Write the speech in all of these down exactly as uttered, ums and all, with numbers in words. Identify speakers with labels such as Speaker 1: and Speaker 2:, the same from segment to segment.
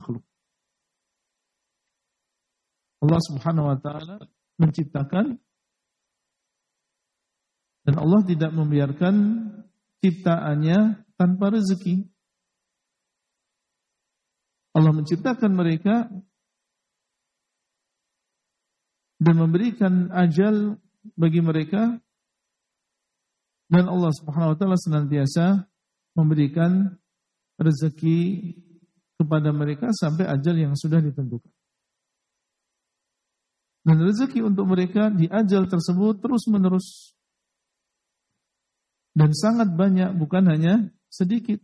Speaker 1: makhluk. Allah Subhanahu wa taala menciptakan dan Allah tidak membiarkan ciptaannya tanpa rezeki. Allah menciptakan mereka dan memberikan ajal bagi mereka, dan Allah Subhanahu wa taala senantiasa memberikan rezeki kepada mereka sampai ajal yang sudah ditentukan. Dan rezeki untuk mereka di ajal tersebut terus-menerus. Dan sangat banyak, bukan hanya sedikit.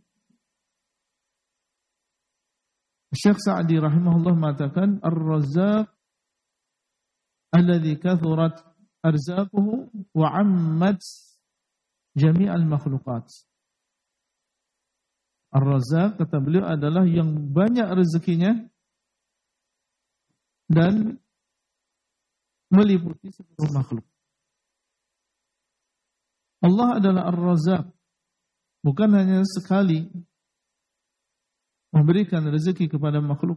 Speaker 1: Syekh Sa'di rahimahullah mengatakan, Ar-Razzaq alladhi kathurat arzaquhu wa ammat jami'al makhluqat. Ar-Razzaq, kata beliau, adalah yang banyak rezekinya dan meliputi seluruh makhluk. Allah adalah Ar-Razzaq, bukan hanya sekali memberikan rezeki kepada makhluk.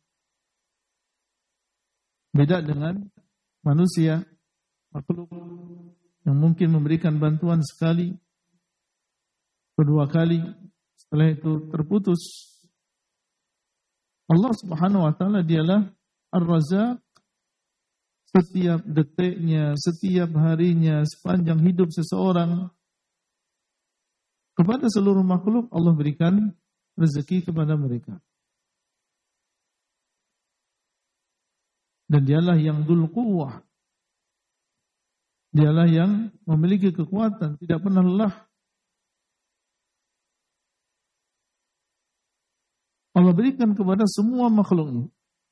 Speaker 1: Beda dengan manusia, makhluk yang mungkin memberikan bantuan sekali, kedua kali, setelah itu terputus. Allah Subhanahu wa taala dialah Ar-Razzaq. Setiap detiknya, setiap harinya, sepanjang hidup seseorang, kepada seluruh makhluk Allah berikan rezeki kepada mereka. Dan dialah yang Dzul Quwwah. Dialah yang memiliki kekuatan, tidak pernah lelah. Allah berikan kepada semua makhluknya.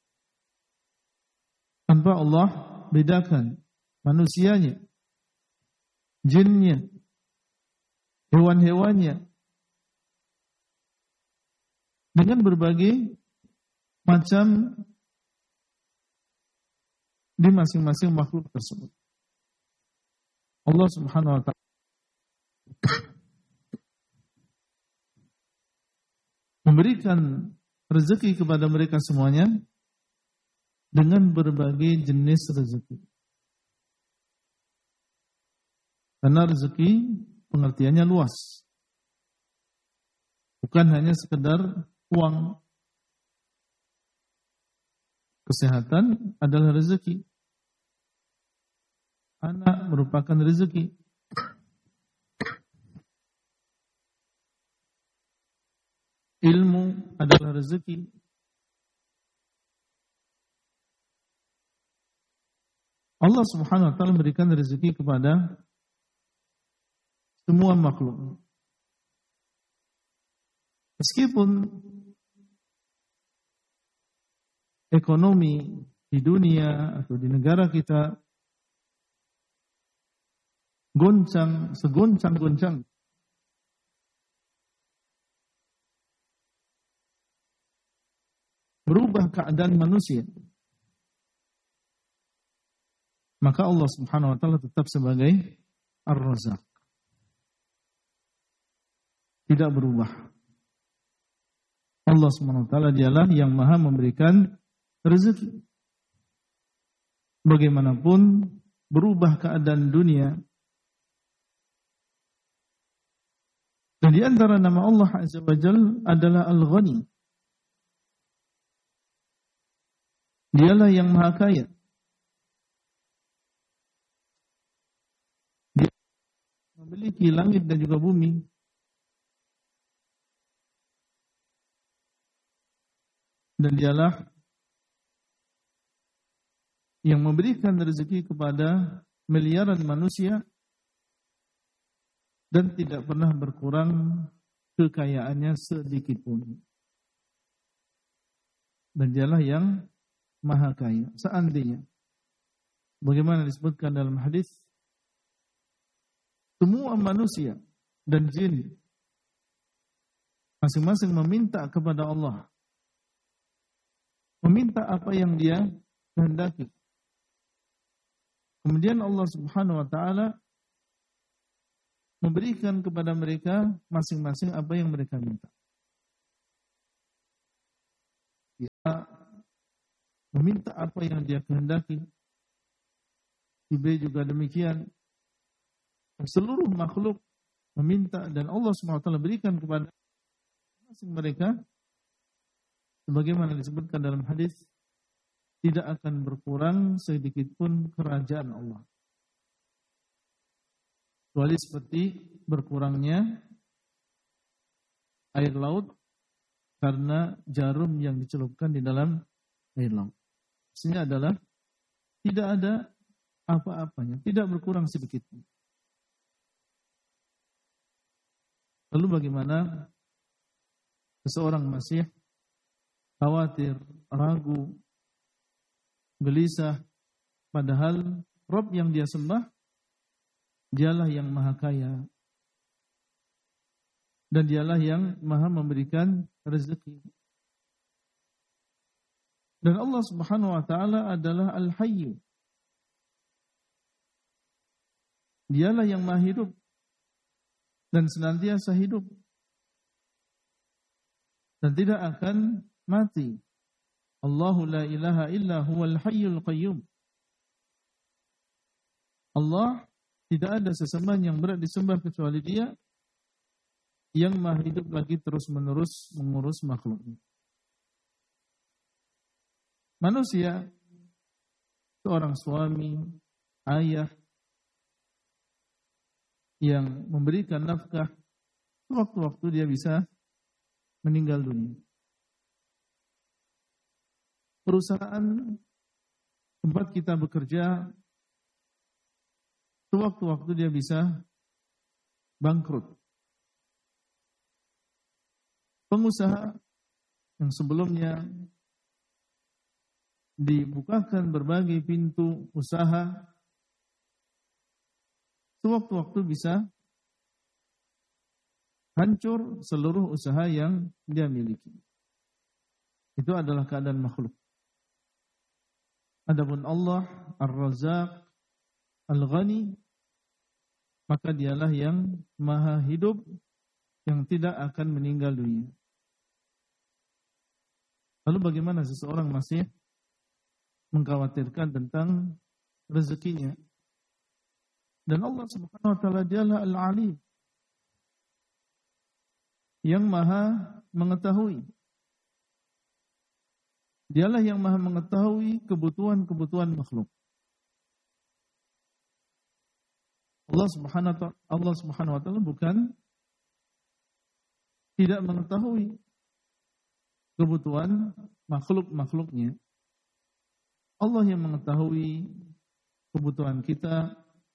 Speaker 1: Tanpa Allah bedakan manusianya, jinnya, hewan-hewannya, dengan berbagai macam di masing-masing makhluk tersebut. Allah Subhanahu wa taala memberikan rezeki kepada mereka semuanya dengan berbagai jenis rezeki. Karena rezeki pengertiannya luas. Bukan hanya sekedar uang. Kesehatan adalah rezeki. Anak merupakan rezeki. Ilmu adalah rezeki. Allah Subhanahu wa taala memberikan rezeki kepada semua makhluk. Meskipun ekonomi di dunia atau di negara kita goncang, segoncang-goncang, berubah keadaan manusia, maka Allah Subhanahu wa taala tetap sebagai Ar-Razzaq. Tidak berubah. Allah Subhanahu wa taala dialah yang Maha memberikan rezeki. Bagaimanapun berubah keadaan dunia, dan di antara nama Allah Azza wa Jalla adalah Al-Ghani. Dialah yang Maha Kaya. Memiliki langit dan juga bumi. Dan dialah yang memberikan rezeki kepada miliaran manusia dan tidak pernah berkurang kekayaannya sedikit pun. Dan dialah yang Maha Kaya. Seandainya, bagaimana disebutkan dalam hadis, semua manusia dan jin masing-masing meminta kepada Allah, meminta apa yang dia kehendaki. Kemudian Allah Subhanahu wa taala memberikan kepada mereka masing-masing apa yang mereka minta. meminta apa yang dia kehendaki. Si B juga demikian. Seluruh makhluk meminta dan Allah subhanahu wa taala berikan kepada masing mereka sebagaimana disebutkan dalam hadis, tidak akan berkurang sedikit pun kerajaan Allah. Kecuali seperti berkurangnya air laut karena jarum yang dicelupkan di dalam air laut. Maksudnya adalah tidak ada apa-apanya, tidak berkurang sedikit pun. Lalu bagaimana seseorang masih khawatir, ragu, gelisah, padahal Rabb yang dia sembah, dialah yang maha kaya, dan dialah yang maha memberikan rezeki. Dan Allah subhanahu wa ta'ala adalah Al-Hayyu. Dialah yang maha hidup dan senantiasa hidup dan tidak akan mati. Allahu la ilaha illa huwal hayyul qayyum. Allah tidak ada sesembahan yang berat disembah kecuali Dia yang maha hidup lagi terus-menerus mengurus makhluknya. Manusia, seorang suami, ayah yang memberikan nafkah, waktu-waktu dia bisa meninggal dunia. Perusahaan tempat kita bekerja, sewaktu-waktu dia bisa bangkrut. Pengusaha yang sebelumnya dibukakan berbagai pintu usaha, sewaktu-waktu bisa hancur seluruh usaha yang dia miliki. Itu adalah keadaan makhluk. Adapun Allah Ar-Razzaq Al-Ghani, maka dialah yang maha hidup, yang tidak akan meninggal dunia. Lalu bagaimana seseorang masih mengkhawatirkan tentang rezekinya? Dan Allah subhanahu wa ta'ala dialah Al-Alim, yang maha mengetahui. Dialah yang maha mengetahui kebutuhan-kebutuhan makhluk. Allah subhanahu wa ta'ala, Allah subhanahu wa ta'ala bukan tidak mengetahui kebutuhan makhluk-makhluknya. Allah yang mengetahui kebutuhan kita,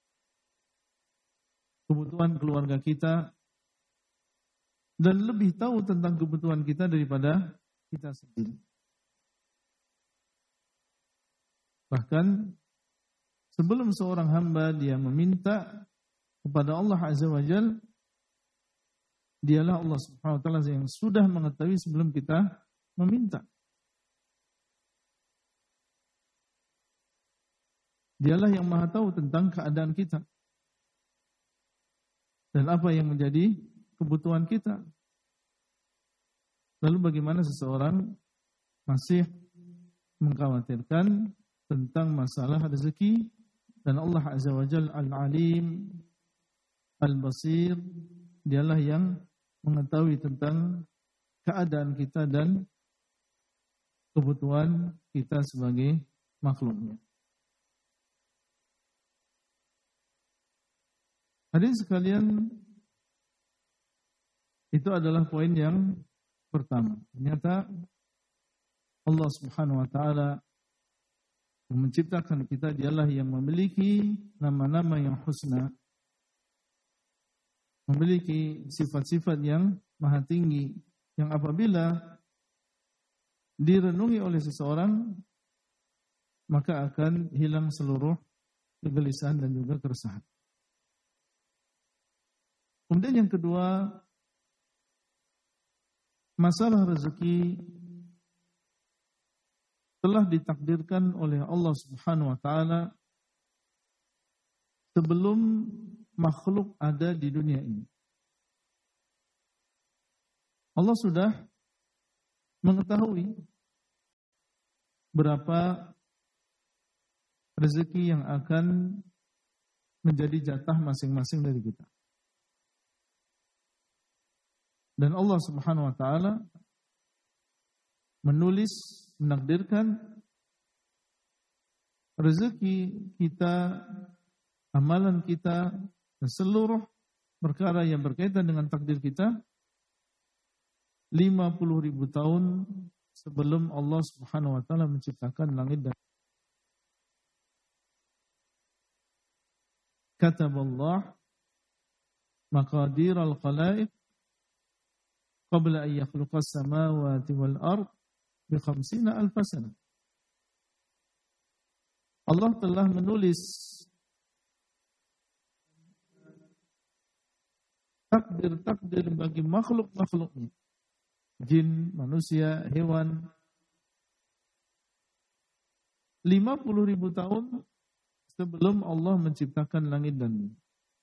Speaker 1: kebutuhan keluarga kita, dan lebih tahu tentang kebutuhan kita daripada kita sendiri. Bahkan sebelum seorang hamba dia meminta kepada Allah Azza wa Jalla, dialah Allah Subhanahu wa taala yang sudah mengetahui sebelum kita meminta. Dialah yang maha tahu tentang keadaan kita dan apa yang menjadi kebutuhan kita. Lalu bagaimana seseorang masih mengkhawatirkan tentang masalah rezeki, dan Allah Azza wa Jalla Al-Alim Al-Basir, dialah yang mengetahui tentang keadaan kita dan kebutuhan kita sebagai makhluknya. Hadirin sekalian, itu adalah poin yang pertama. Ternyata Allah Subhanahu wa taala yang menciptakan kita, dialah yang memiliki nama-nama yang husna, memiliki sifat-sifat yang maha tinggi, yang apabila direnungi oleh seseorang maka akan hilang seluruh kegelisahan dan juga keresahan. Kemudian yang kedua, masalah rezeki telah ditakdirkan oleh Allah Subhanahu wa taala sebelum makhluk ada di dunia ini. Allah sudah mengetahui berapa rezeki yang akan menjadi jatah masing-masing dari kita. Dan Allah Subhanahu wa taala menulis, menakdirkan rezeki kita, amalan kita, dan seluruh perkara yang berkaitan dengan takdir kita lima puluh ribu tahun sebelum Allah Subhanahu wa taala menciptakan langit dan kataballah maqadir al-khalaiq qabla an yakhluqa as-samawati wal ard bi khamsina alf sanah. Allah telah menulis takdir-takdir bagi makhluk-makhluknya, jin, manusia, hewan, lima puluh ribu tahun sebelum Allah menciptakan langit dan bumi.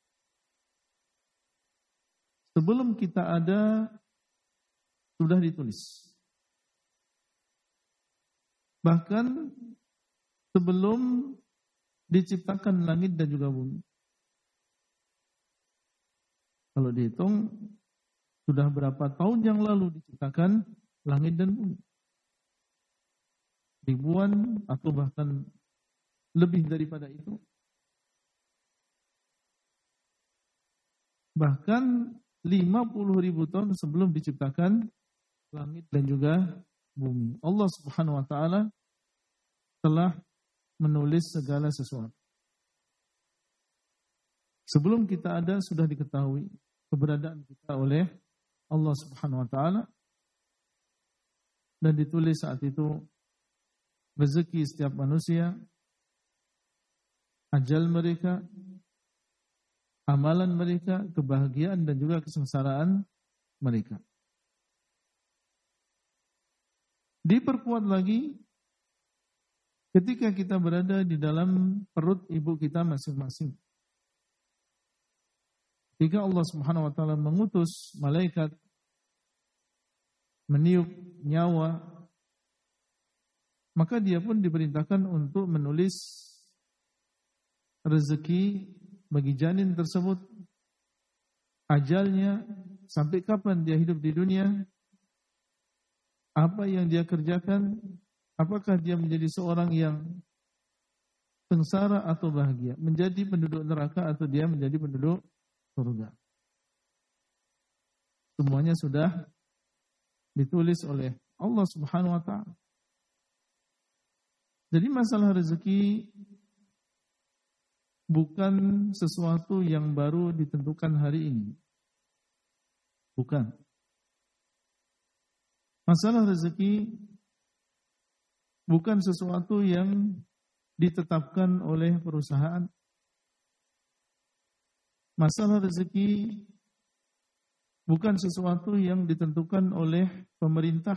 Speaker 1: Sebelum kita ada, sudah ditulis. Bahkan sebelum diciptakan langit dan juga bumi. Kalau dihitung, sudah berapa tahun yang lalu diciptakan langit dan bumi. Ribuan atau bahkan lebih daripada itu. Bahkan lima puluh ribu tahun sebelum diciptakan langit dan juga bumi. Allah Subhanahu wa taala telah menulis segala sesuatu. Sebelum kita ada sudah diketahui keberadaan kita oleh Allah Subhanahu wa taala dan ditulis saat itu rezeki setiap manusia, ajal mereka, amalan mereka, kebahagiaan dan juga kesengsaraan mereka. Diperkuat lagi ketika kita berada di dalam perut ibu kita masing-masing. Ketika Allah Subhanahu wa taala mengutus malaikat meniup nyawa, maka dia pun diperintahkan untuk menulis rezeki bagi janin tersebut, ajalnya, sampai kapan dia hidup di dunia, apa yang dia kerjakan, apakah dia menjadi seorang yang sengsara atau bahagia, menjadi penduduk neraka atau dia menjadi penduduk surga. Semuanya sudah ditulis oleh Allah Subhanahu wa taala. Jadi masalah rezeki bukan sesuatu yang baru ditentukan hari ini. Bukan. Masalah rezeki bukan sesuatu yang ditetapkan oleh perusahaan. Masalah rezeki bukan sesuatu yang ditentukan oleh pemerintah.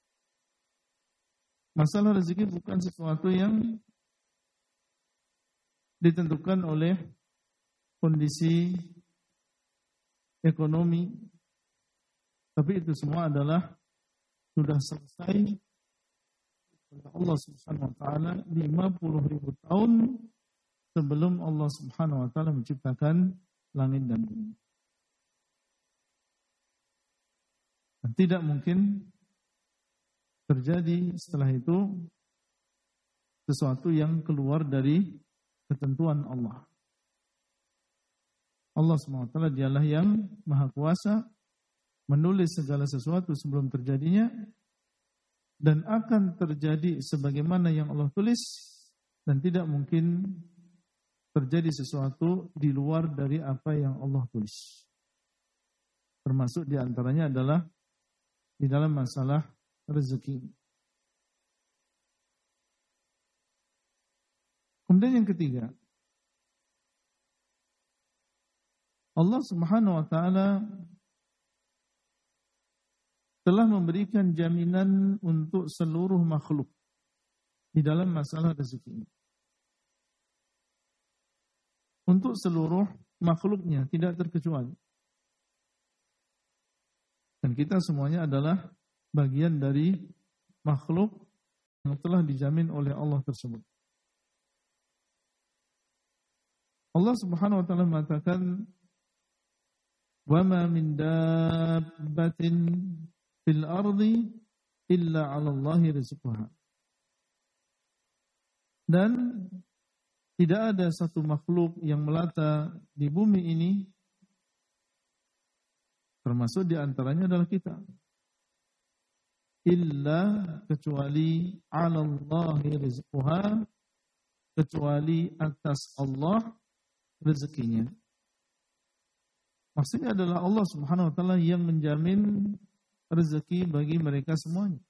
Speaker 1: Masalah rezeki bukan sesuatu yang ditentukan oleh kondisi ekonomi. Tapi itu semua adalah sudah selesai oleh Allah Subhanahu wa taala lima puluh ribu tahun sebelum Allah Subhanahu wa taala menciptakan langit dan bumi. Dan tidak mungkin terjadi setelah itu sesuatu yang keluar dari ketentuan Allah. Allah subhanahu wa taala dialah yang maha kuasa menulis segala sesuatu sebelum terjadinya dan akan terjadi sebagaimana yang Allah tulis dan tidak mungkin terjadi sesuatu di luar dari apa yang Allah tulis. Termasuk di antaranya adalah di dalam masalah rezeki. Kemudian yang ketiga, Allah Subhanahu wa taala telah memberikan jaminan untuk seluruh makhluk di dalam masalah rezeki ini. Untuk seluruh makhluknya, tidak terkecuali. Dan kita semuanya adalah bagian dari makhluk yang telah dijamin oleh Allah tersebut. Allah Subhanahu wa taala mengatakan, "Wa ma min dabbatin fil ardi illa 'ala Allahi rizquha." Dan tidak ada satu makhluk yang melata di bumi ini, termasuk di antaranya adalah kita, illa kecuali 'ala Allahi rizquha, kecuali atas Allah rezekinya. Maksudnya adalah Allah Subhanahu wa taala yang menjamin rezeki bagi mereka semuanya.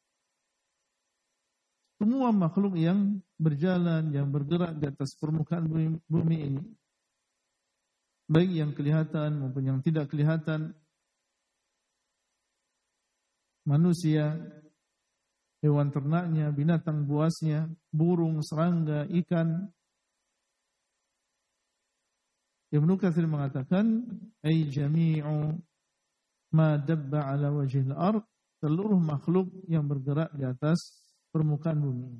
Speaker 1: Semua makhluk yang berjalan, yang bergerak di atas permukaan bumi, bumi ini, baik yang kelihatan maupun yang tidak kelihatan, manusia, hewan ternaknya, binatang buasnya, burung, serangga, ikan. Ibnu Katsir mengatakan, ay jami'u ma dabba ala wajhil ard, seluruh makhluk yang bergerak di atas permukaan bumi.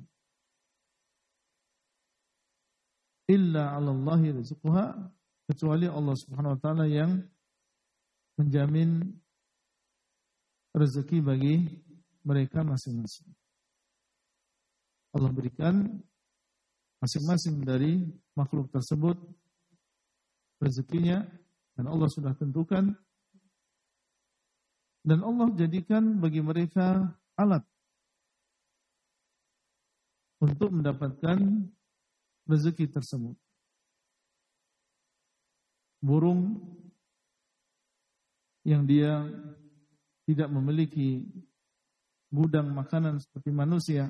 Speaker 1: Illa 'ala Allahi rizquha, kecuali Allah Subhanahu wa taala yang menjamin rezeki bagi mereka masing-masing. Allah berikan masing-masing dari makhluk tersebut rezekinya, dan Allah sudah tentukan, dan Allah jadikan bagi mereka alat untuk mendapatkan rezeki tersebut. Burung yang dia tidak memiliki gudang makanan seperti manusia,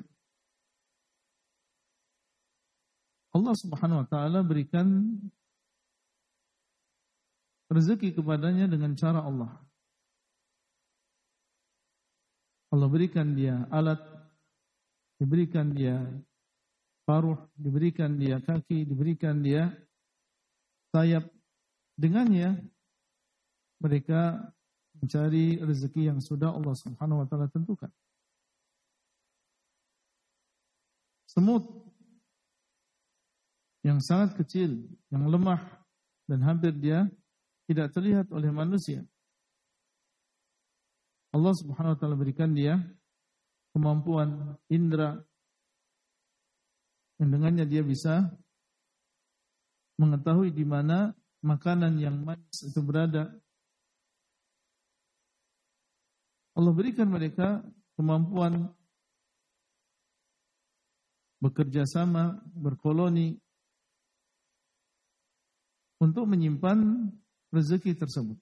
Speaker 1: Allah Subhanahu wa taala berikan rezeki kepadanya dengan cara Allah. Allah berikan dia alat, diberikan dia paruh, diberikan dia kaki, diberikan dia sayap. Dengannya mereka mencari rezeki yang sudah Allah Subhanahu wa taala tentukan. Semut yang sangat kecil, yang lemah, dan hampir dia tidak terlihat oleh manusia, Allah Subhanahu wa taala berikan dia kemampuan indera yang dengannya dia bisa mengetahui di mana makanan yang manis itu berada. Allah berikan mereka kemampuan bekerja sama, berkoloni untuk menyimpan rezeki tersebut.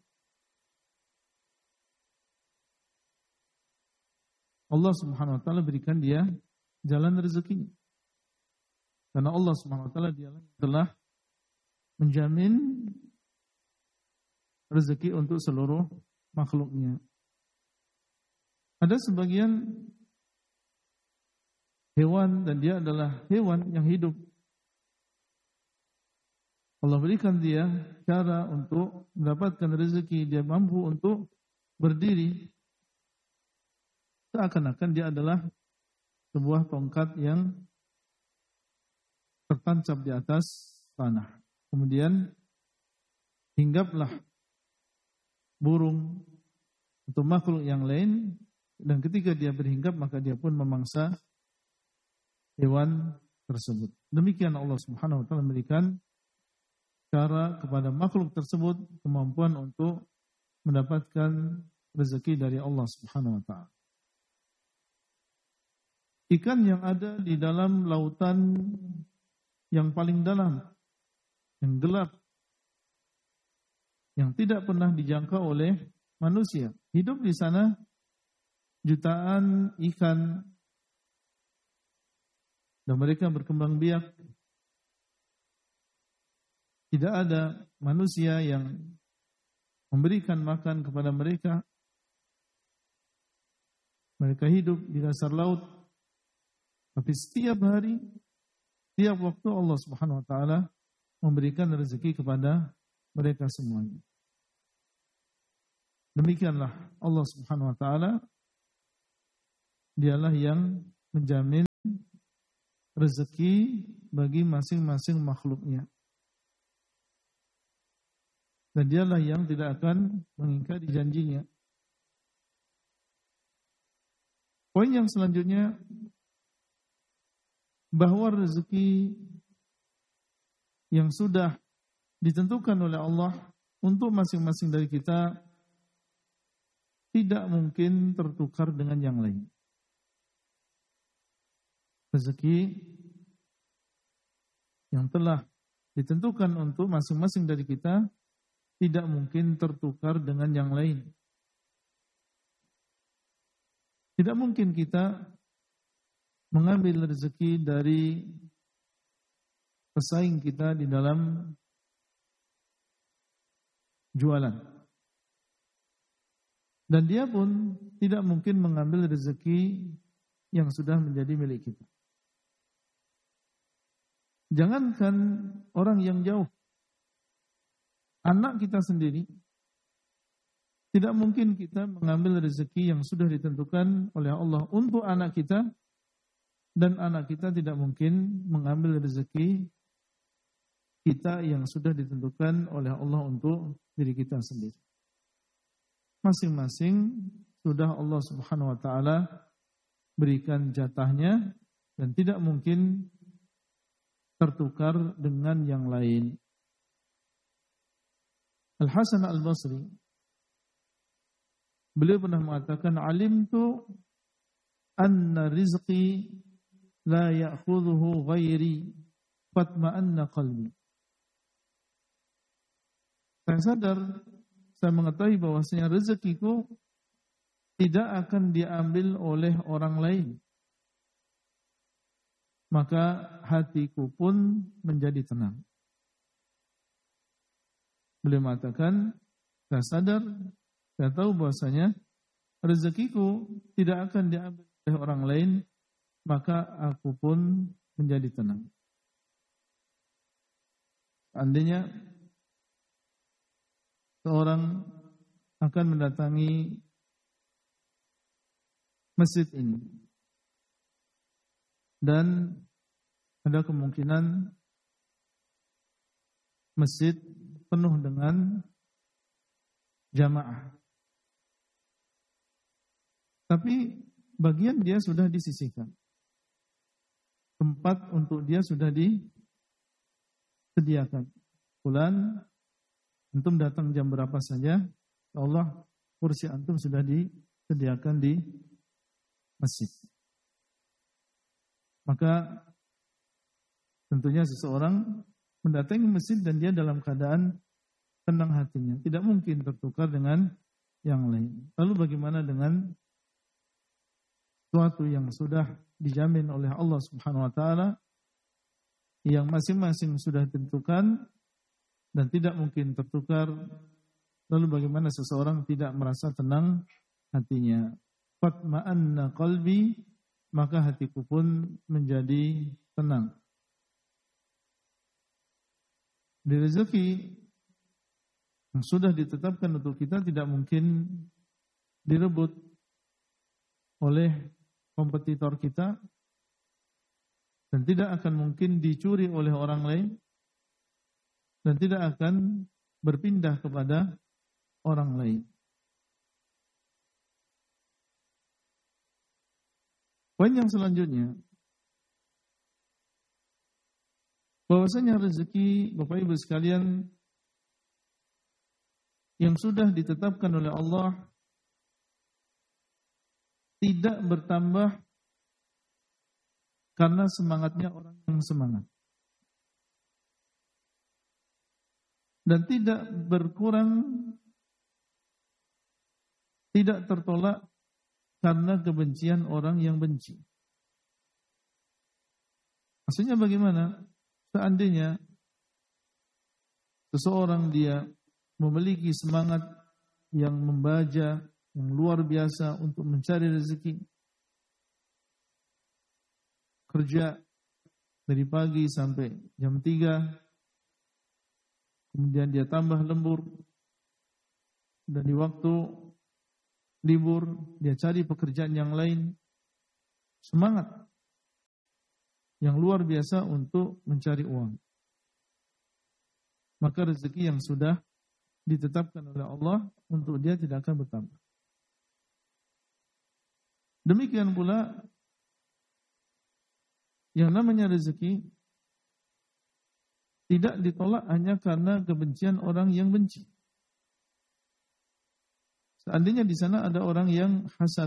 Speaker 1: Allah Subhanahu wa taala berikan dia jalan rezekinya. Karena Allah Subhanahu wa taala dialah yang telah menjamin rezeki untuk seluruh makhluknya. Ada sebagian hewan, dan dia adalah hewan yang hidup, Allah berikan dia cara untuk mendapatkan rezeki. Dia mampu untuk berdiri seakan-akan dia adalah sebuah tongkat yang tertancap di atas tanah. Kemudian hinggaplah burung atau makhluk yang lain, dan ketika dia berhinggap maka dia pun memangsa hewan tersebut. Demikian Allah Subhanahu wa taala memberikan cara kepada makhluk tersebut kemampuan untuk mendapatkan rezeki dari Allah Subhanahu wa taala. Ikan yang ada di dalam lautan yang paling dalam, yang gelap, yang tidak pernah dijangkau oleh manusia. Hidup di sana jutaan ikan, dan mereka berkembang biak. Tidak ada manusia yang memberikan makan kepada mereka. Mereka hidup di dasar laut. Tapi setiap hari, setiap waktu Allah Subhanahu wa taala memberikan rezeki kepada mereka semuanya. Demikianlah Allah Subhanahu wa taala, dialah yang menjamin rezeki bagi masing-masing makhluknya. Dan dialah yang tidak akan mengingkari janjinya. Poin yang selanjutnya, bahwa rezeki yang sudah ditentukan oleh Allah untuk masing-masing dari kita tidak mungkin tertukar dengan yang lain. Rezeki yang telah ditentukan untuk masing-masing dari kita tidak mungkin tertukar dengan yang lain. Tidak mungkin kita mengambil rezeki dari pesaing kita di dalam jualan. Dan dia pun tidak mungkin mengambil rezeki yang sudah menjadi milik kita. Jangankan orang yang jauh, anak kita sendiri, tidak mungkin kita mengambil rezeki yang sudah ditentukan oleh Allah untuk anak kita, dan anak kita tidak mungkin mengambil rezeki kita yang sudah ditentukan oleh Allah untuk diri kita sendiri. Masing-masing sudah Allah Subhanahu wa taala berikan jatahnya dan tidak mungkin tertukar dengan yang lain. Al-Hasan Al-Basri, beliau pernah mengatakan, alimtu anna rizqi la ya'khudhuhu ghairi fatma'anna qalbi. Saya sadar, saya mengetahui bahwasanya rezekiku tidak akan diambil oleh orang lain. Maka hatiku pun menjadi tenang. Beliau mengatakan, saya sadar, saya tahu bahwasanya rezekiku tidak akan diambil oleh orang lain, maka aku pun menjadi tenang. Seandainya seorang akan mendatangi masjid ini dan ada kemungkinan masjid penuh dengan jamaah, tapi bagian dia sudah disisihkan, tempat untuk dia sudah disediakan. Bulan antum datang jam berapa saja, Allah kursi antum sudah disediakan di masjid. Maka tentunya seseorang mendatangi masjid dan dia dalam keadaan tenang hatinya, tidak mungkin tertukar dengan yang lain. Lalu bagaimana dengan sesuatu yang sudah dijamin oleh Allah Subhanahu wa taala, yang masing-masing sudah ditentukan dan tidak mungkin tertukar? Lalu bagaimana seseorang tidak merasa tenang hatinya? Fatma'anna qalbi, maka hatiku pun menjadi tenang. Di rezeki yang sudah ditetapkan untuk kita tidak mungkin direbut oleh kompetitor kita dan tidak akan mungkin dicuri oleh orang lain dan tidak akan berpindah kepada orang lain. Poin yang selanjutnya, bahwasanya rezeki Bapak Ibu sekalian yang sudah ditetapkan oleh Allah tidak bertambah karena semangatnya orang yang semangat, dan tidak berkurang, tidak tertolak karena kebencian orang yang benci. Maksudnya bagaimana? Seandainya seseorang dia memiliki semangat yang membaja, yang luar biasa untuk mencari rezeki, kerja dari pagi sampai jam tiga, kemudian dia tambah lembur, dan di waktu libur dia cari pekerjaan yang lain, semangat. yang luar biasa untuk mencari uang. Maka rezeki yang sudah ditetapkan oleh Allah untuk dia tidak akan bertambah. Demikian pula yang namanya rezeki tidak ditolak hanya karena kebencian orang yang benci. Seandainya di sana ada orang yang hasad,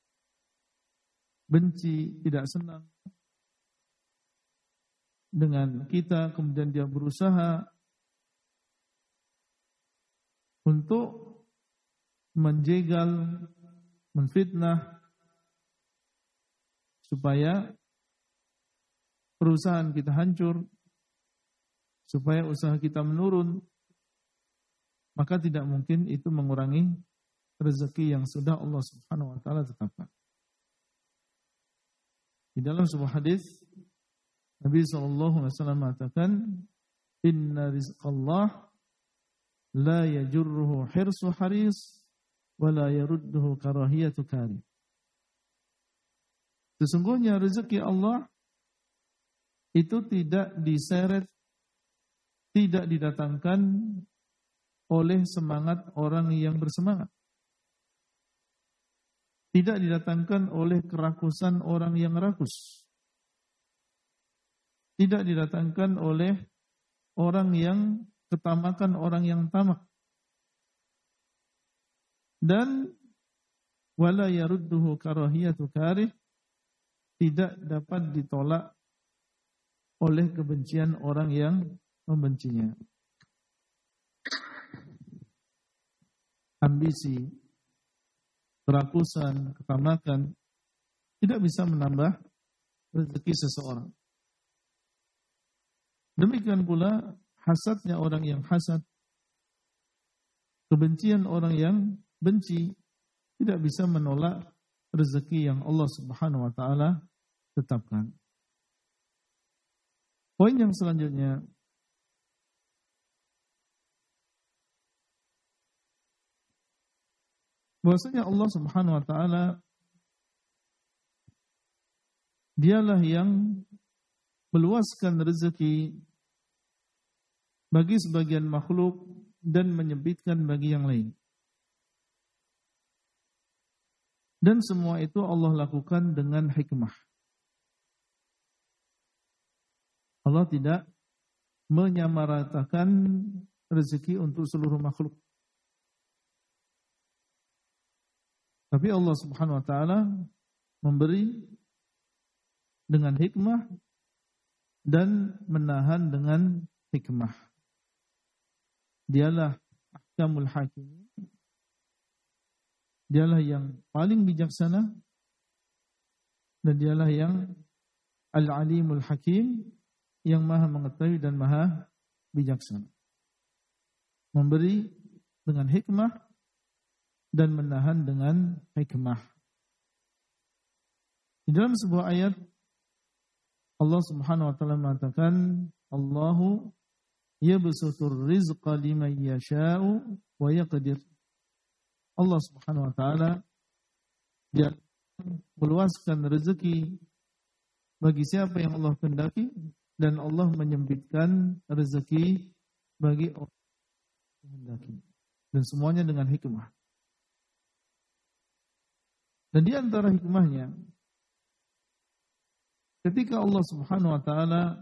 Speaker 1: benci, tidak senang dengan kita, kemudian dia berusaha untuk menjegal, menfitnah, supaya perusahaan kita hancur, supaya usaha kita menurun, maka tidak mungkin itu mengurangi rezeki yang sudah Allah Subhanahu wa taala tetapkan. Di dalam sebuah hadis Nabi sallallahu alaihi wasallam mengatakan, "Inna rizqallah la yajurruhu hirsu haris wa la yarudduhu karahiyatu kari." Sesungguhnya rezeki Allah itu tidak diseret, tidak didatangkan oleh semangat orang yang bersemangat. Tidak didatangkan oleh kerakusan orang yang rakus. Tidak didatangkan oleh orang yang ketamakan orang yang tamak. Dan wala yarudduhu karahiyatu karih, tidak dapat ditolak oleh kebencian orang yang membencinya. Ambisi, kerakusan, ketamakan tidak bisa menambah rezeki seseorang. Demikian pula hasadnya orang yang hasad, kebencian orang yang benci tidak bisa menolak rezeki yang Allah Subhanahu wa taala tetapkan. Poin yang selanjutnya, bahwasanya Allah Subhanahu wa taala dialah yang meluaskan rezeki bagi sebagian makhluk dan menyempitkan bagi yang lain. Dan semua itu Allah lakukan dengan hikmah. Allah tidak menyamaratakan rezeki untuk seluruh makhluk. Tapi Allah Subhanahu wa taala memberi dengan hikmah dan menahan dengan hikmah. Dialah ahkamul hakim. Dialah yang paling bijaksana dan dialah yang al-alimul hakim, yang maha mengetahui dan maha bijaksana. Memberi dengan hikmah dan menahan dengan hikmah. Di dalam sebuah ayat Allah Subhanahu wa taala mengatakan, Allahu yabsutur rizqa liman yasha'u wa yaqdir. Allah Subhanahu wa taala dia meluaskan rezeki bagi siapa yang Allah kehendaki, dan Allah menyempitkan rezeki bagi orang yang kehendaki. Dan semuanya dengan hikmah. Dan di antara hikmahnya, ketika Allah Subhanahu wa taala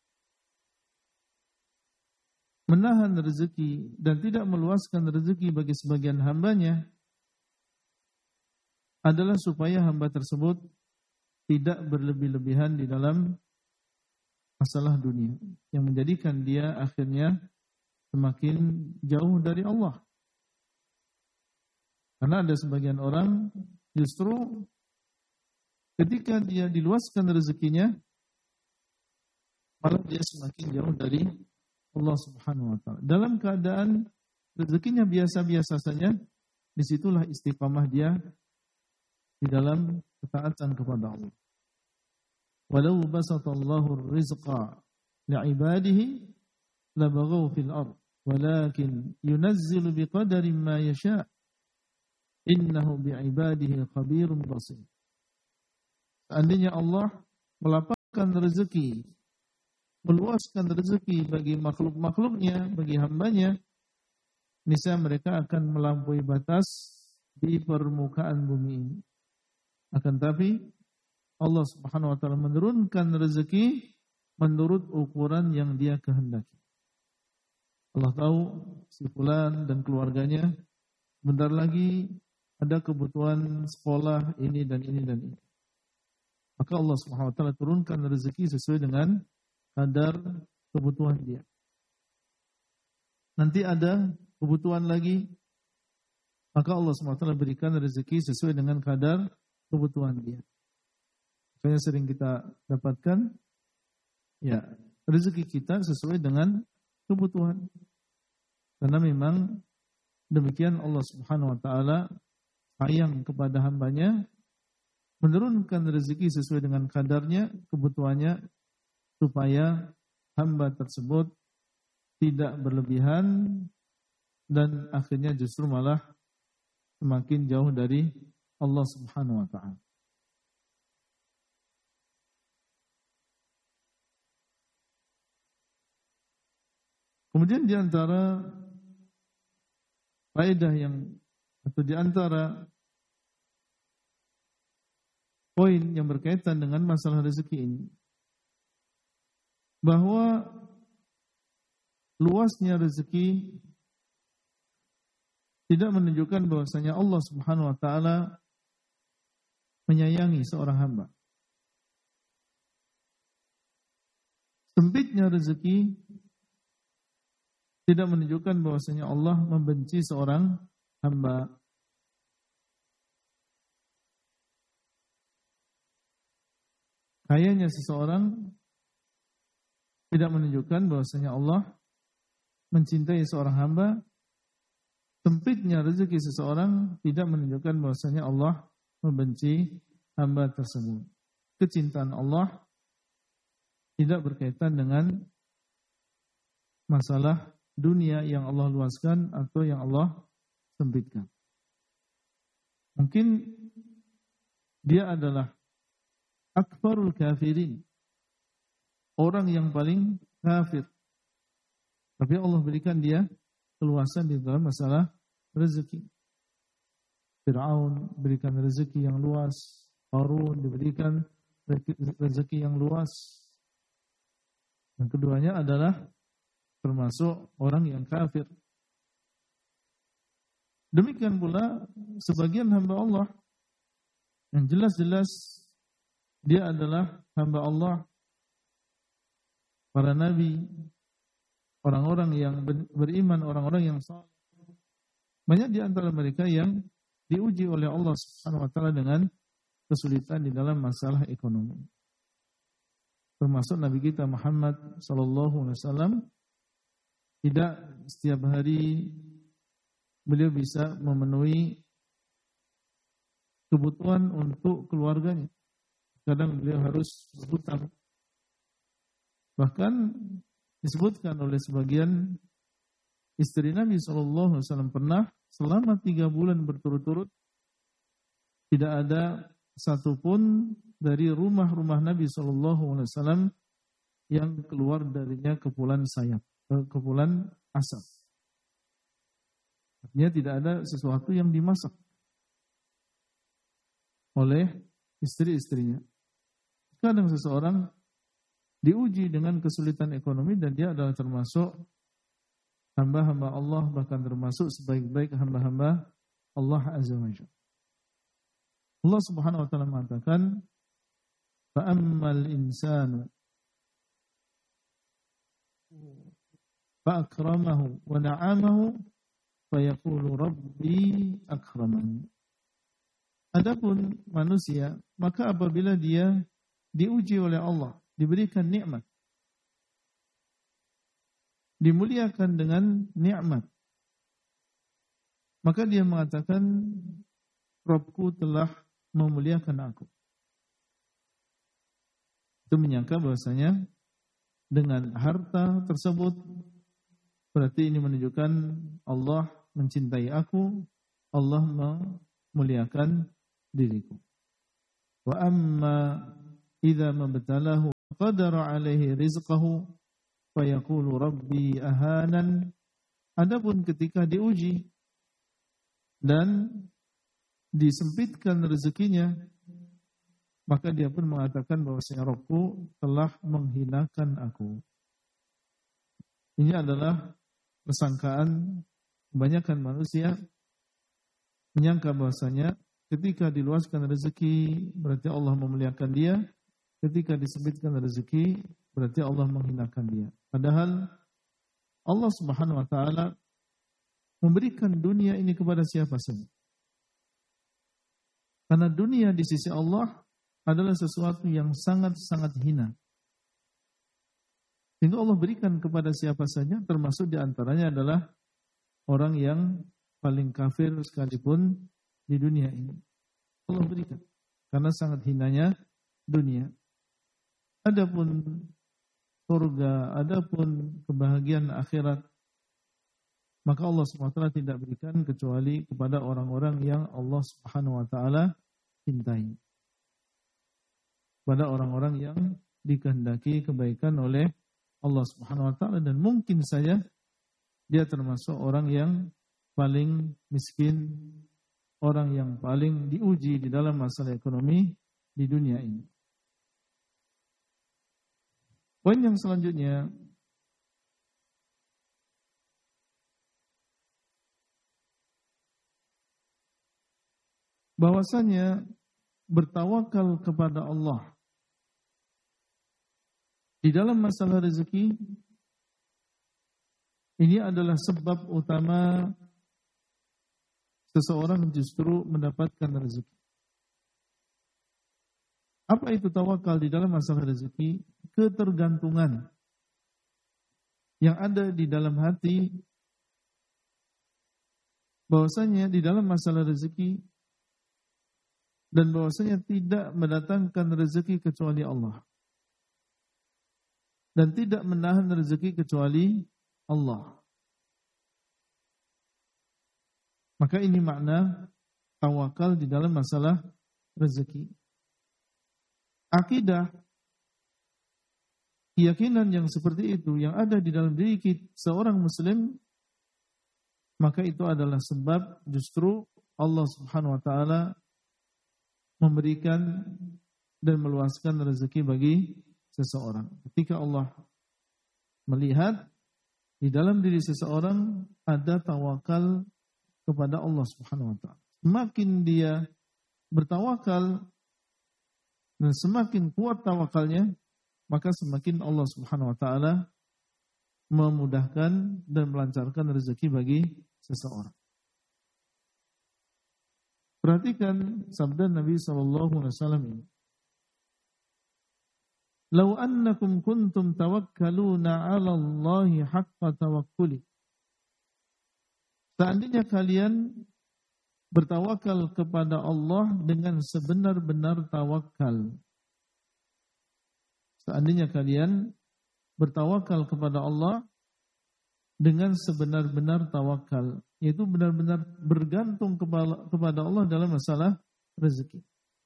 Speaker 1: menahan rezeki dan tidak meluaskan rezeki bagi sebagian hambanya, adalah supaya hamba tersebut tidak berlebih-lebihan di dalam masalah dunia, yang menjadikan dia akhirnya semakin jauh dari Allah. Karena ada sebagian orang justru ketika dia diluaskan rezekinya, malah dia semakin jauh dari Allah Subhanahu wa taala. Dalam keadaan rezekinya biasa-biasa saja, disitulah istiqamah dia di dalam ketaatan kepada Allah. Walau basatallahu rizqa li'ibadihi labaghaw fil ard walakin yunazzilu biqadarin ma yasha' innahu bi'ibadihi khabirun basir. Seandainya Allah melapangkan rezeki, meluaskan rezeki bagi makhluk-makhluknya, bagi hambanya, niscaya mereka akan melampaui batas di permukaan bumi ini. Akan tapi Allah Subhanahu wa taala menurunkan rezeki menurut ukuran yang Dia kehendaki. Allah tahu si fulan dan keluarganya bentar lagi ada kebutuhan sekolah ini dan ini dan ini. Maka Allah Subhanahu wa taala turunkan rezeki sesuai dengan kadar kebutuhan dia. Nanti ada kebutuhan lagi, maka Allah Subhanahu wa taala berikan rezeki sesuai dengan kadar kebutuhan dia. Makanya sering kita dapatkan, ya, rezeki kita sesuai dengan kebutuhan. Karena memang demikian Allah Subhanahu wa taala sayang kepada hambanya, menurunkan rezeki sesuai dengan kadarnya, kebutuhannya, supaya hamba tersebut tidak berlebihan dan akhirnya justru malah semakin jauh dari Allah Subhanahu wa taala. Kemudian di antara faedah yang atau di antara poin yang berkaitan dengan masalah rezeki ini, bahwa luasnya rezeki tidak menunjukkan bahwasanya Allah Subhanahu wa taala menyayangi seorang hamba. Sempitnya rezeki tidak menunjukkan bahwasanya Allah membenci seorang hamba. Kayanya seseorang tidak menunjukkan bahwasanya Allah mencintai seorang hamba. Sempitnya rezeki seseorang tidak menunjukkan bahwasanya Allah membenci hamba tersebut. Kecintaan Allah tidak berkaitan dengan masalah dunia yang Allah luaskan atau yang Allah sempitkan. Mungkin dia adalah akbarul kafirin, orang yang paling kafir, tapi Allah berikan dia keluasan di dalam masalah rezeki. Fir'aun berikan rezeki yang luas, Qarun diberikan rezeki yang luas. Yang keduanya adalah termasuk orang yang kafir. Demikian pula sebagian hamba Allah yang jelas-jelas dia adalah hamba Allah, para nabi, orang-orang yang beriman, orang-orang yang saleh. Banyak di antara mereka yang diuji oleh Allah Subhanahu wa taala dengan kesulitan di dalam masalah ekonomi. Termasuk Nabi kita Muhammad sallallahu alaihi wasallam, tidak setiap hari beliau bisa memenuhi kebutuhan untuk keluarganya. Kadang beliau harus berhutang. Bahkan disebutkan oleh sebagian istri Nabi shallallahu alaihi wasallam pernah selama tiga bulan berturut-turut tidak ada satupun dari rumah-rumah Nabi shallallahu alaihi wasallam yang keluar darinya kepulan sayap, kepulan asap. Artinya tidak ada sesuatu yang dimasak oleh istri-istrinya. Kadang seseorang diuji dengan kesulitan ekonomi dan dia adalah termasuk hamba-hamba Allah, bahkan termasuk sebaik-baik hamba-hamba Allah Azza wa Jalla. Allah Subhanahu wa taala mengatakan, "Fa ammal insanu fa akramahu wa na'amahu fa yaqulu rabbi akraman." Adapun manusia, maka apabila dia diuji oleh Allah, diberikan nikmat, dimuliakan dengan nikmat, maka dia mengatakan, Rabbku telah memuliakan aku. Itu menyangka bahwasanya dengan harta tersebut berarti ini menunjukkan Allah mencintai aku, Allah memuliakan diriku. Wa amma idza mabtalahu qadara alaihi rizqahu fayaqulu rabbi ahanan. Adapun ketika diuji dan disempitkan rezekinya, maka dia pun mengatakan bahwasanya Rabbku telah menghinakan aku. Ini adalah persangkaan kebanyakan manusia, menyangka bahwasanya ketika diluaskan rezeki berarti Allah memuliakan dia, ketika disempitkan rezeki berarti Allah menghinakan dia. Padahal Allah Subhanahu wa taala memberikan dunia ini kepada siapa saja. Karena dunia di sisi Allah adalah sesuatu yang sangat-sangat hina. Sehingga Allah berikan kepada siapa saja, termasuk di antaranya adalah orang yang paling kafir sekalipun di dunia ini. Allah berikan. Karena sangat hinanya dunia. Adapun surga, adapun kebahagiaan akhirat, maka Allah subhanahu wa taala tidak berikan kecuali kepada orang-orang yang Allah subhanahu wa taala cintai. Pada orang-orang yang dikehendaki kebaikan oleh Allah subhanahu wa taala, dan mungkin saja dia termasuk orang yang paling miskin, orang yang paling diuji di dalam masalah ekonomi di dunia ini. Poin yang selanjutnya, bahwasanya bertawakal kepada Allah di dalam masalah rezeki ini adalah sebab utama seseorang justru mendapatkan rezeki. Apa itu tawakal di dalam masalah rezeki? Ketergantungan yang ada di dalam hati bahwasanya di dalam masalah rezeki dan bahwasanya tidak mendatangkan rezeki kecuali Allah dan tidak menahan rezeki kecuali Allah. Maka ini makna tawakal di dalam masalah rezeki. Akidah, keyakinan yang seperti itu yang ada di dalam diri kita, seorang muslim, maka itu adalah sebab justru Allah Subhanahu wa taala memberikan dan meluaskan rezeki bagi seseorang. Ketika Allah melihat di dalam diri seseorang ada tawakal kepada Allah Subhanahu wa taala, semakin dia bertawakal dan semakin kuat tawakalnya, maka semakin Allah Subhanahu wa taala memudahkan dan melancarkan rezeki bagi seseorang. Perhatikan sabda Nabi sallallahu alaihi wasallam ini. "Lau annakum kuntum tawakkaluna 'ala Allahi haqqa tawakkuli." Seandainya kalian bertawakal kepada Allah dengan sebenar-benar tawakal. Seandainya kalian bertawakal kepada Allah dengan sebenar-benar tawakal, yaitu benar-benar bergantung kepada Allah dalam masalah rezeki.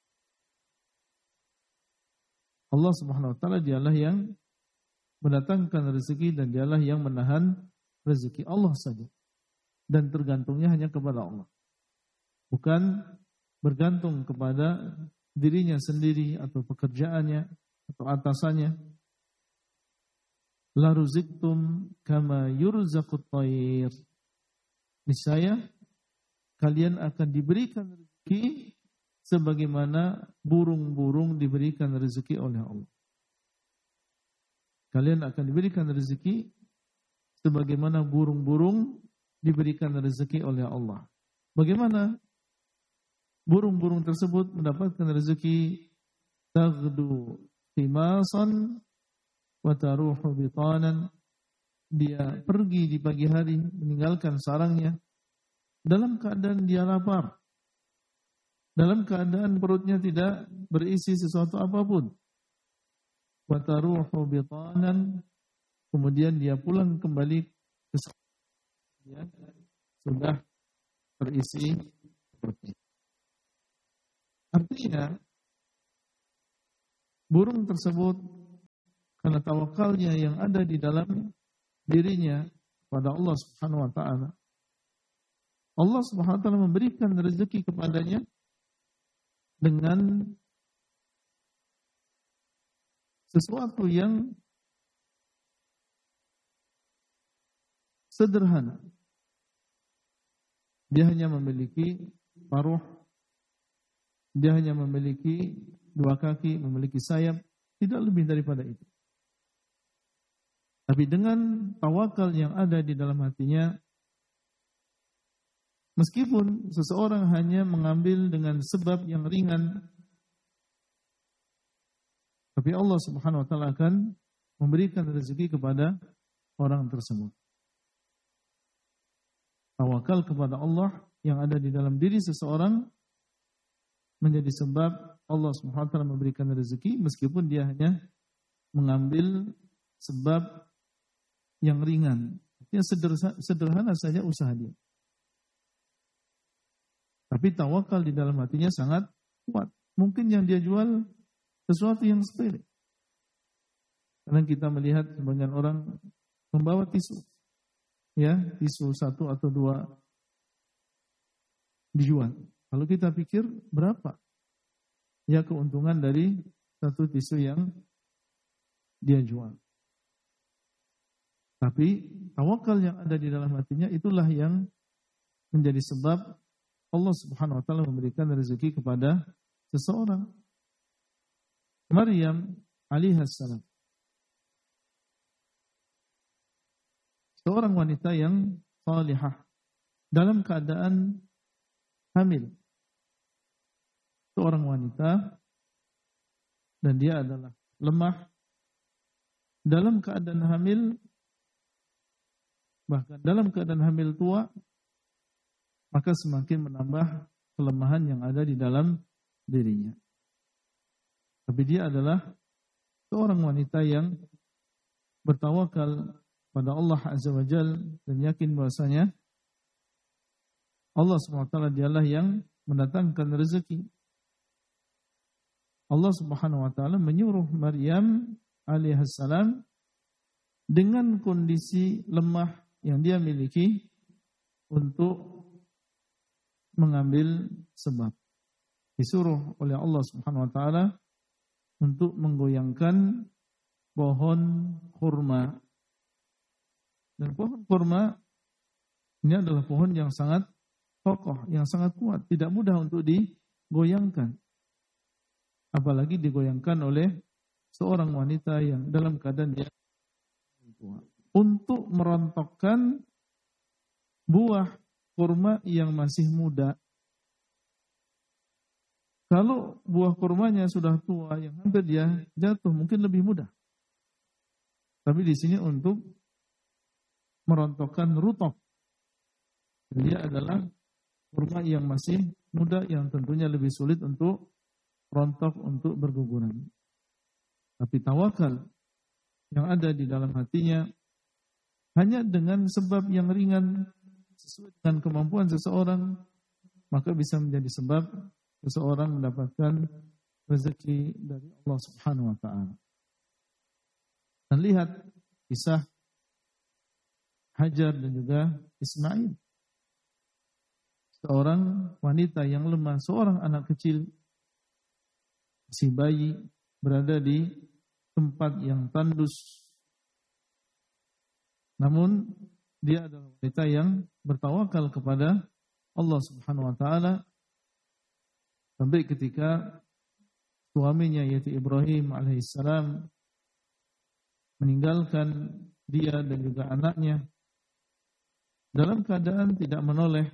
Speaker 1: Allah Subhanahu wa taala dialah yang mendatangkan rezeki dan dialah yang menahan rezeki, Allah saja. Dan tergantungnya hanya kepada Allah. Bukan bergantung kepada dirinya sendiri atau pekerjaannya atau atasannya. La ruziktum kama yurzaqut thair. Niscaya kalian akan diberikan rezeki sebagaimana burung-burung diberikan rezeki oleh Allah. Kalian akan diberikan rezeki sebagaimana burung-burung diberikan rezeki oleh Allah. Bagaimana burung-burung tersebut mendapatkan rezeki? Taghdu timasan wa taruhu bitanan. Dia pergi di pagi hari meninggalkan sarangnya dalam keadaan dia lapar, dalam keadaan perutnya tidak berisi sesuatu apapun. Wa taruhu bitanan, kemudian dia pulang kembali ke ya, sudah terisi perutnya. Artinya burung tersebut karena tawakalnya yang ada di dalam dirinya pada Allah Subhanahu wa taala. Allah Subhanahu wa taala memberikan rezeki kepadanya dengan sesuatu yang sederhana. Dia hanya memiliki paruh, dia hanya memiliki dua kaki, memiliki sayap, tidak lebih daripada itu. Tapi dengan tawakal yang ada di dalam hatinya, meskipun seseorang hanya mengambil dengan sebab yang ringan, tapi Allah Subhanahu wa taala akan memberikan rezeki kepada orang tersebut. Tawakal kepada Allah yang ada di dalam diri seseorang menjadi sebab Allah Subhanahu wa taala memberikan rezeki meskipun dia hanya mengambil sebab yang ringan. Artinya sederhana, sederhana saja usaha dia. Tapi tawakal di dalam hatinya sangat kuat. Mungkin yang dia jual sesuatu yang sepele. Karena kita melihat sebagian orang membawa tisu. Ya, tisu satu atau dua dijual. Kalau kita pikir berapa ya keuntungan dari satu tisu yang dia jual. Tapi tawakal yang ada di dalam hatinya itulah yang menjadi sebab Allah Subhanahu wa taala memberikan rezeki kepada seseorang. Maryam alaihissalam, seorang wanita yang salihah dalam keadaan hamil. Seorang wanita dan dia adalah lemah dalam keadaan hamil, bahkan dalam keadaan hamil tua, maka semakin menambah kelemahan yang ada di dalam dirinya. Tapi dia adalah seorang wanita yang bertawakal pada Allah Azza wa Jalla dan yakin bahwasanya Allah Subhanahu wa taala dialah yang mendatangkan rezeki. Allah Subhanahu wa taala menyuruh Maryam alaihissalam dengan kondisi lemah yang dia miliki untuk mengambil sebab. Disuruh oleh Allah Subhanahu wa taala untuk menggoyangkan pohon kurma. Dan pohon kurma ini adalah pohon yang sangat kokoh, yang sangat kuat, tidak mudah untuk digoyangkan. Apalagi digoyangkan oleh seorang wanita yang dalam keadaan dia tua. Untuk merontokkan buah kurma yang masih muda. Kalau buah kurmanya sudah tua yang hampir dia jatuh, mungkin lebih mudah. Tapi di sini untuk merontokkan rutok. Dia adalah kurma yang masih muda yang tentunya lebih sulit untuk rontok, untuk berguguran. Tapi tawakal yang ada di dalam hatinya hanya dengan sebab yang ringan sesuai dengan kemampuan seseorang, maka bisa menjadi sebab seseorang mendapatkan rezeki dari Allah Subhanahu wa taala. Dan lihat kisah Hajar dan juga Ismail. Seorang wanita yang lemah, seorang anak kecil, si bayi berada di tempat yang tandus. Namun dia adalah wanita yang bertawakal kepada Allah Subhanahu wa taala sampai ketika suaminya yaitu Ibrahim alaihissalam meninggalkan dia dan juga anaknya dalam keadaan tidak menoleh,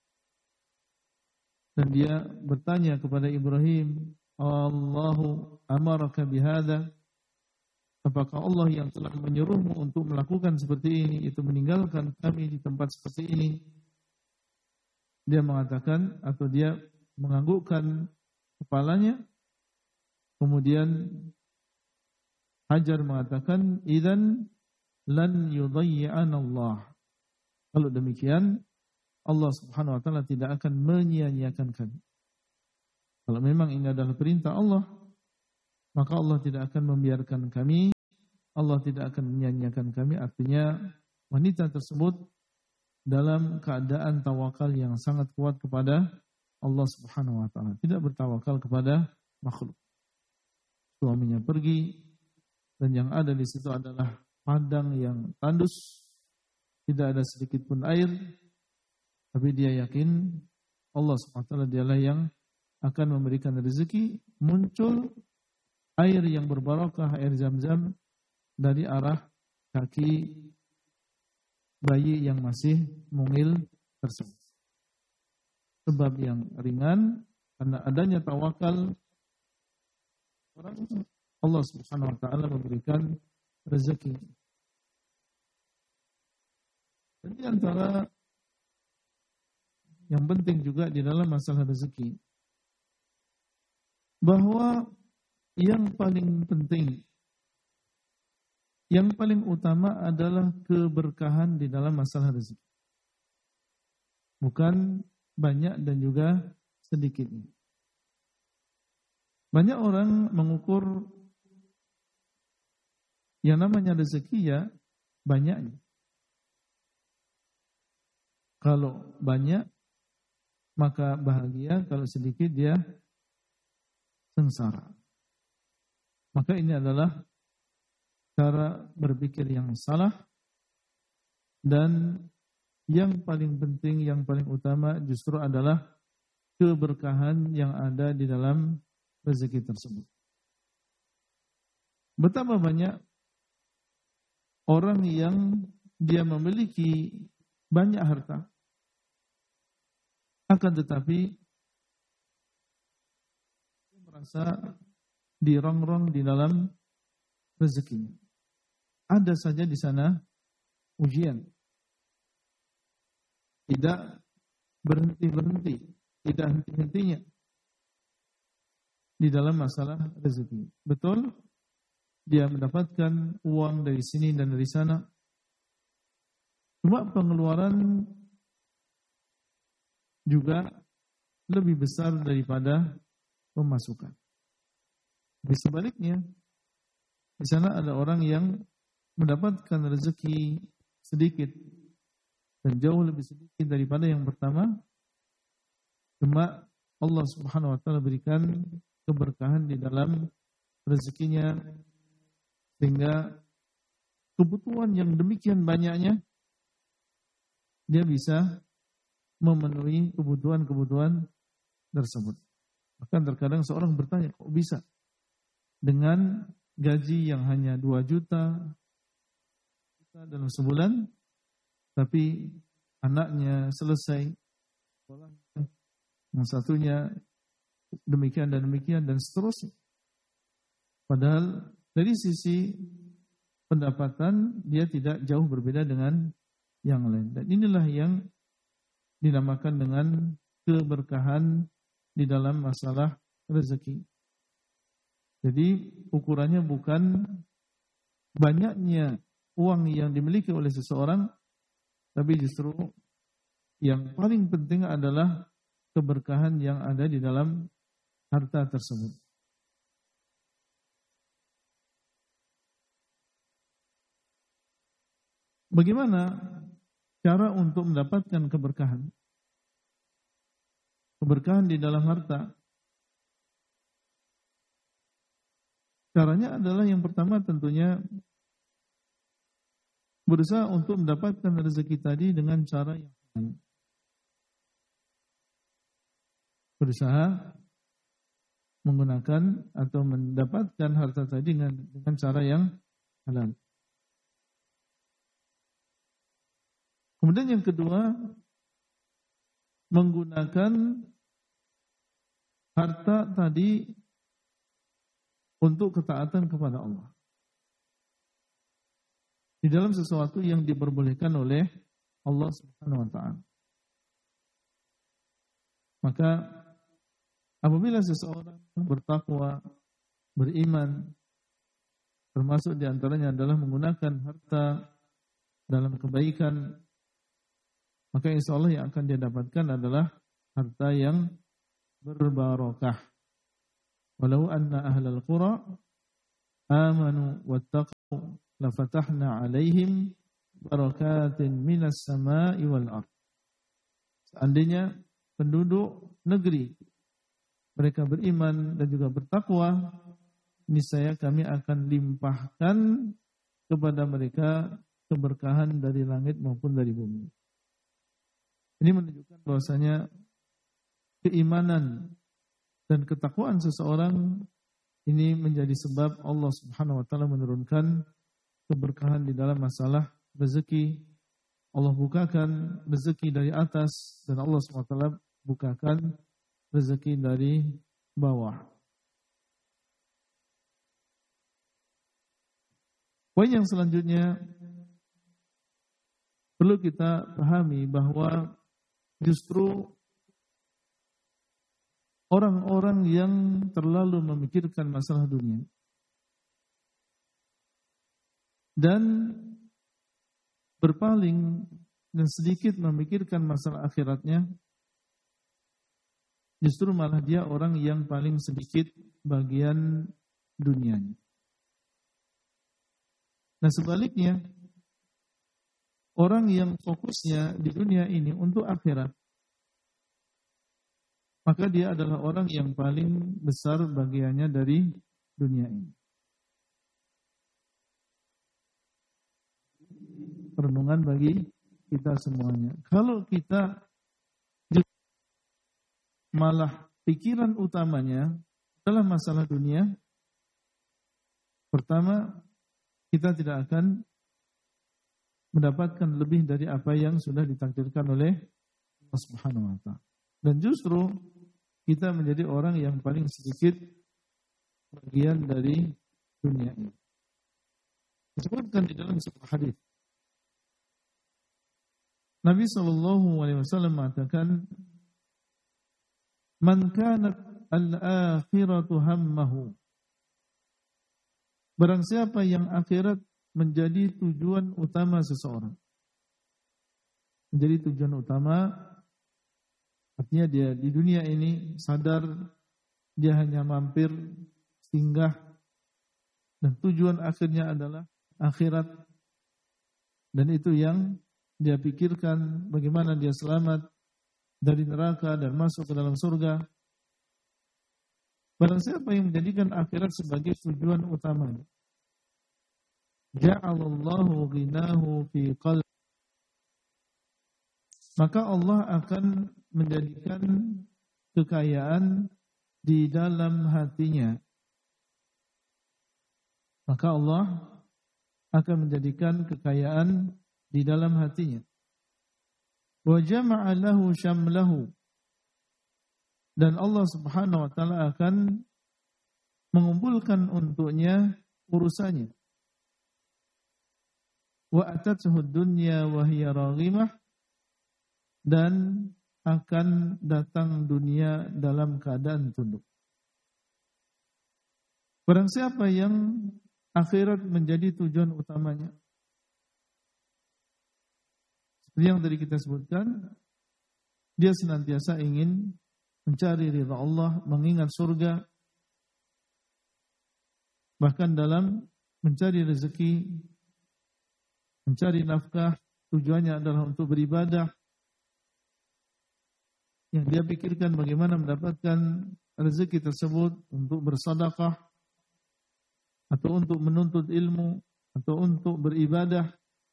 Speaker 1: dan dia bertanya kepada Ibrahim, Allahu amaraka bihada, apakah Allah yang telah menyuruhmu untuk melakukan seperti ini, itu meninggalkan kami di tempat seperti ini? Dia mengatakan atau dia menganggukkan kepalanya. Kemudian Hajar mengatakan, idzan lan yudayyi'ana Allah. Kalau demikian, Allah Subhanahu wa taala tidak akan menyia-nyiakan kami. Kalau memang ini adalah perintah Allah, maka Allah tidak akan membiarkan kami Allah tidak akan menyanyiakan kami. Artinya wanita tersebut dalam keadaan tawakal yang sangat kuat kepada Allah Subhanahu wa taala, tidak bertawakal kepada makhluk. Suaminya pergi dan yang ada di situ adalah padang yang tandus, tidak ada sedikit pun air, tapi dia yakin Allah Subhanahu wa taala dialah yang akan memberikan rezeki. Muncul air yang berbarokah, air Zam-Zam dari arah kaki bayi yang masih mungil tersebut. Sebab yang ringan karena adanya tawakal, Allah Subhanahu wa taala memberikan rezeki. Jadi antara yang penting juga di dalam masalah rezeki, bahwa yang paling penting, yang paling utama adalah keberkahan di dalam masalah rezeki. Bukan banyak dan juga sedikitnya. Banyak orang mengukur yang namanya rezeki ya banyaknya. Kalau banyak maka bahagia, kalau sedikit dia sengsara. Maka ini adalah cara berpikir yang salah, dan yang paling penting, yang paling utama justru adalah keberkahan yang ada di dalam rezeki tersebut. Betapa banyak orang yang dia memiliki banyak harta, akan tetapi dia merasa dirongrong di dalam rezekinya. Ada saja di sana ujian. Tidak berhenti-berhenti, tidak henti-hentinya di dalam masalah rezeki. Betul, dia mendapatkan uang dari sini dan dari sana. Cuma pengeluaran juga lebih besar daripada pemasukan. Di sebaliknya, di sana ada orang yang mendapatkan rezeki sedikit dan jauh lebih sedikit daripada yang pertama. Cuma Allah Subhanahu wa taala berikan keberkahan di dalam rezekinya sehingga kebutuhan yang demikian banyaknya dia bisa memenuhi kebutuhan-kebutuhan tersebut. Bahkan terkadang seorang bertanya, kok bisa dengan gaji yang hanya dua juta dalam sebulan, tapi anaknya selesai sekolahnya, yang satunya demikian dan demikian dan seterusnya. Padahal dari sisi pendapatan dia tidak jauh berbeda dengan yang lain. Dan inilah yang dinamakan dengan keberkahan di dalam masalah rezeki. Jadi ukurannya bukan banyaknya uang yang dimiliki oleh seseorang, tapi justru yang paling penting adalah keberkahan yang ada di dalam harta tersebut. Bagaimana cara untuk mendapatkan keberkahan? Keberkahan di dalam harta. Caranya adalah yang pertama tentunya berusaha untuk mendapatkan rezeki tadi dengan cara yang halal. Berusaha menggunakan atau mendapatkan harta tadi dengan dengan cara yang halal. Kemudian yang kedua, menggunakan harta tadi untuk ketaatan kepada Allah. Di dalam sesuatu yang diperbolehkan oleh Allah Subhanahu wa taala. Maka apabila seseorang bertakwa, beriman, termasuk di antaranya adalah menggunakan harta dalam kebaikan, maka insya Allah yang akan dia dapatkan adalah harta yang berbarokah. Walau anna ahlal qura amanu wattaqu la fatahna 'alaihim barakatin minas sama'i wal ardh. Seandainya penduduk negeri mereka beriman dan juga bertakwa, niscaya kami akan limpahkan kepada mereka keberkahan dari langit maupun dari bumi. Ini menunjukkan bahwasanya keimanan dan ketakwaan seseorang ini menjadi sebab Allah Subhanahu wa taala menurunkan keberkahan di dalam masalah rezeki. Allah bukakan rezeki dari atas dan Allah Subhanahu wa taala bukakan rezeki dari bawah. Poin yang selanjutnya perlu kita pahami bahwa justru orang-orang yang terlalu memikirkan masalah dunia dan berpaling dan sedikit memikirkan masalah akhiratnya, justru malah dia orang yang paling sedikit bagian dunianya. Nah sebaliknya, orang yang fokusnya di dunia ini untuk akhirat, maka dia adalah orang yang paling besar bagiannya dari dunia ini. Perenungan bagi kita semuanya. Kalau kita malah pikiran utamanya adalah masalah dunia, pertama, kita tidak akan mendapatkan lebih dari apa yang sudah ditakdirkan oleh Allah Subhanahu wa taala. Dan justru kita menjadi orang yang paling sedikit bagian dari dunia ini. Disebutkan di dalam sebuah hadis, Nabi sallallahu alaihi wasallam mengatakan, "Man kanat al-akhiratu hammahu." Barang siapa yang akhirat menjadi tujuan utama seseorang. Menjadi tujuan utama, artinya dia di dunia ini sadar dia hanya mampir, singgah, dan tujuan akhirnya adalah akhirat. Dan itu yang dia pikirkan, bagaimana dia selamat dari neraka dan masuk ke dalam surga. Barang siapa yang menjadikan akhirat sebagai tujuan utamanya, ja'alallahu ghinahu fi qalbi, maka Allah akan menjadikan kekayaan di dalam hatinya. Maka Allah akan menjadikan kekayaan di dalam hatinya. Wa jama'a lahu syamlahu, dan Allah Subhanahu wa taala akan mengumpulkan untuknya urusannya. Wa atathu dunya wa hiya raghimah, dan akan datang dunia dalam keadaan tunduk. Barang siapa yang akhirat menjadi tujuan utamanya, seperti yang tadi kita sebutkan, dia senantiasa ingin mencari ridha Allah, mengingat surga, bahkan dalam mencari rezeki, mencari nafkah, tujuannya adalah untuk beribadah. Yang dia pikirkan bagaimana mendapatkan rezeki tersebut untuk bersedekah, atau untuk menuntut ilmu, atau untuk beribadah.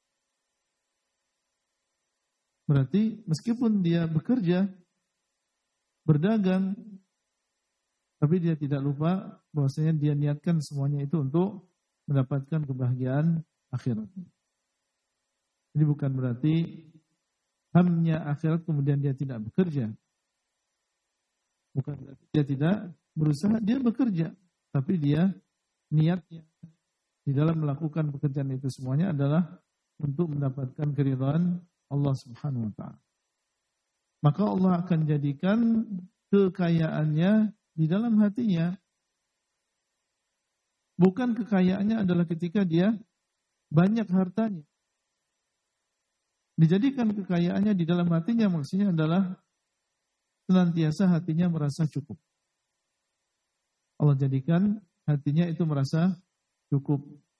Speaker 1: Berarti meskipun dia bekerja, berdagang, tapi dia tidak lupa bahwasanya dia niatkan semuanya itu untuk mendapatkan kebahagiaan akhirat. Ini bukan berarti hamnya akhirat kemudian dia tidak bekerja. Bukan berarti dia tidak berusaha, dia bekerja, tapi dia niatnya di dalam melakukan pekerjaan itu semuanya adalah untuk mendapatkan keridhaan Allah Subhanahu wa taala. Maka Allah akan jadikan kekayaannya di dalam hatinya. Bukan kekayaannya adalah ketika dia banyak hartanya. Dijadikan kekayaannya di dalam hatinya maksudnya adalah senantiasa hatinya merasa cukup. Allah jadikan hatinya itu merasa cukup.